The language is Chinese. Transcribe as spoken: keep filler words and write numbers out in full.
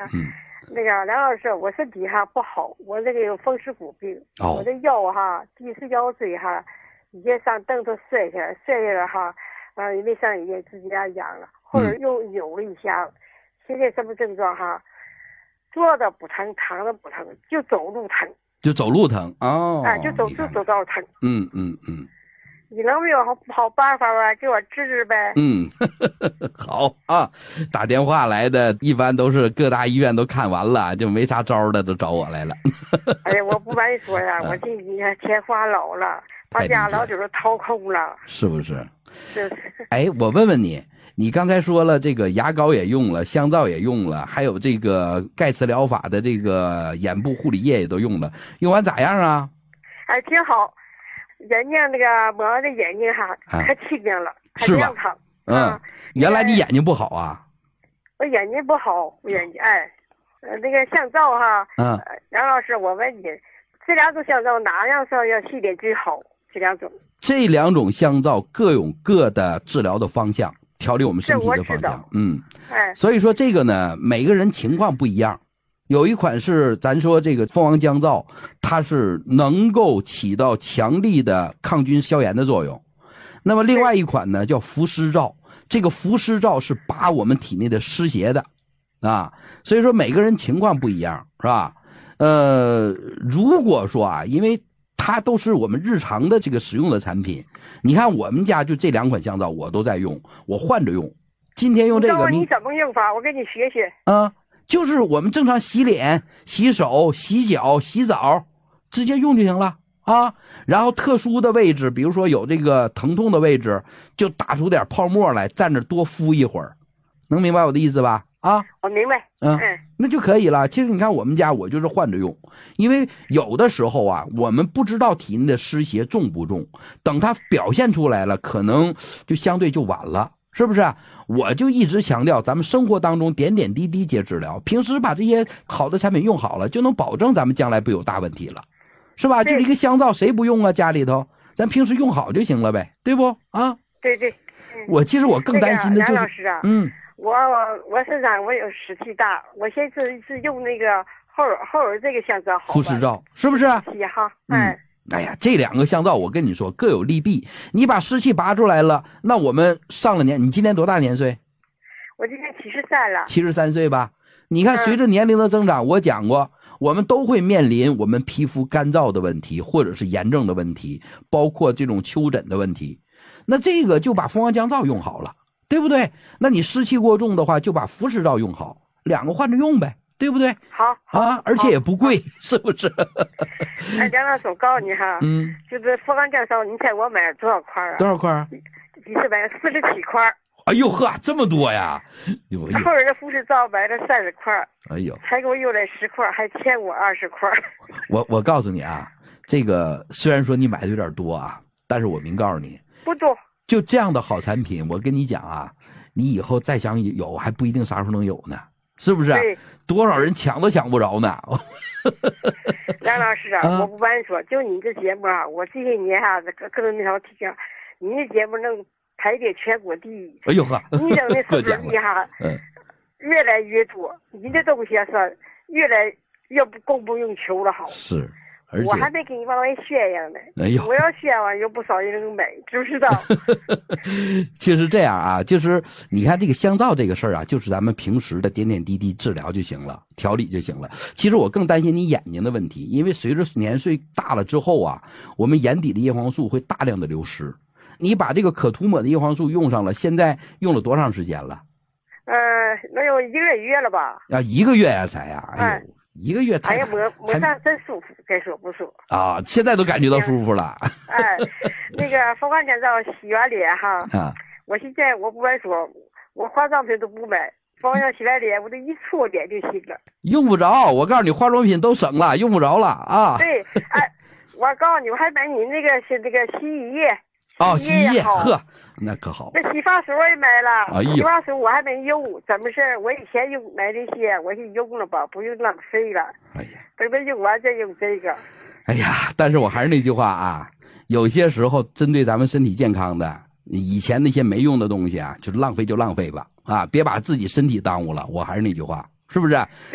嗯， 那个梁老师，我身体哈不好，我这个有风湿骨病， 哦我的腰哈，第四腰椎哈，以前上凳子摔下来，摔下来哈，啊，因为上医院自己家养了，后来又扭了一下，现在什么症状哈？坐着不疼，躺着不疼，就走路疼， 就走路疼哦， 哎，就走就走道疼。 嗯嗯嗯。 你能没有好好办法啊？给我治治呗。 嗯，呵呵呵好啊，打电话来的一般都是各大医院都看完了，就没啥招的都找我来了。 哎呀，我不瞒你说呀，我这几年钱花老了，把家老酒都掏空了， 是不是？ 是。 哎，我问问你，你刚才说了这个牙膏也用了，香皂也用了，还有这个盖茨疗法的这个眼部护理液也都用了，用完咋样啊？ 哎，挺好。眼睛那个抹的眼睛哈，可清亮了，可亮堂。 嗯，原来你眼睛不好啊？ 我眼睛不好，我眼睛哎，呃，那个香皂哈， 嗯， 杨老师，我问你，这两种香皂哪样皂要洗脸最好？这两种？ 这两种香皂各有各的治疗的方向，调理我们身体的方向。嗯， 哎， 所以说这个呢，每个人情况不一样。有一款是咱说这个蜂王浆皂，它是能够起到强力的抗菌消炎的作用。那么另外一款呢叫伏湿皂，这个伏湿皂是拔我们体内的湿邪的啊。所以说每个人情况不一样，是吧？呃，如果说啊，因为它都是我们日常的这个使用的产品，你看我们家就这两款香皂我都在用，我换着用。今天用这个， 你怎么用法？我给你学学。 啊。就是我们正常洗脸、洗手、洗脚、洗澡，直接用就行了啊。然后特殊的位置，比如说有这个疼痛的位置，就打出点泡沫来，站着多敷一会儿，能明白我的意思吧？啊， 我明白。 嗯，那就可以了。其实你看我们家，我就是换着用，因为有的时候啊，我们不知道体内的湿邪重不重，等它表现出来了，可能就相对就晚了。是不是？我就一直强调，咱们生活当中点点滴滴皆治疗。平时把这些好的产品用好了，就能保证咱们将来不有大问题了，是吧？就是一个香皂，谁不用啊？家里头，咱平时用好就行了呗，对不？啊， 对对。 嗯、我其实我更担心的就是， 梁老师啊， 嗯， 我我身上我有湿气大，我现在是是用那个后后耳这个香皂好。 伏湿皂是不是？ 是哈，哎。 嗯哎呀，这两个香皂我跟你说各有利弊。你把湿气拔出来了，那我们上了年，你今年多大年岁？ 我今年七十三了。 七十三岁吧？你看，随着年龄的增长，嗯、我讲过，我们都会面临我们皮肤干燥的问题，或者是炎症的问题，包括这种丘疹的问题。那这个就把蜂王浆皂用好了，对不对？那你湿气过重的话，就把伏湿皂用好，两个换着用呗。对不对？ 好啊，而且也不贵，是不是？ 哎，梁老师，我告诉你哈， 嗯， 就是蜂王浆皂，你猜我买了多少块啊？ 多少块啊？ 一次买了四十七块。 哎呦呵，这么多呀！ 后来的富士皂买了三十块。 哎呦， 才给我邮来十块，还欠我二十块。 我我告诉你啊，这个虽然说你买的有点多啊，但是我明告诉你， 不多。 就这样的好产品，我跟你讲啊，你以后再想有，还不一定啥时候能有呢。是不是？多少人抢都抢不着呢。 梁老师啊，啊我不瞒你说，就你这节目啊，我这些年哈、啊，各各种那条提醒，你这节目能排列全国第一。 哎呦呵， 你整的收视率哈，嗯，越来越多，你这东西是越来越不供不应求了，好。 是。而且我还没给你往外宣扬呢， 哎呦， 我要宣扬有不少人能买，知不知道？ 就是这样啊，就是你看这个香皂这个事儿啊，就是咱们平时的点点滴滴治疗就行了，调理就行了。其实我更担心你眼睛的问题，因为随着年岁大了之后啊，我们眼底的叶黄素会大量的流失。你把这个可涂抹的叶黄素用上了，现在用了多长时间了？ 呃，能有一个月了吧？ 啊，一个月呀才呀，哎呦。一个月太， 哎呀，抹抹上真舒服，该说不说啊！现在都感觉到舒服了。 哎，那个蜂王浆皂洗完脸哈，啊，我现在我不敢说，我化妆品都不买，蜂王浆洗完脸，我这一搓脸就行了。 用不着，我告诉你，化妆品都省了，用不着了啊。 对，哎，我告诉你，我还买你那个是这个洗衣液。 哦，洗衣液，呵，那可好。 那洗发水我也买了， 哎、 洗发水我还没用，怎么事我以前用买这些，我就用了吧，不用浪费了。哎呀，等它用完再用这个。 哎呀，但是我还是那句话啊，有些时候针对咱们身体健康的，以前那些没用的东西啊，就是浪费就浪费吧，啊，别把自己身体耽误了。我还是那句话，是不是？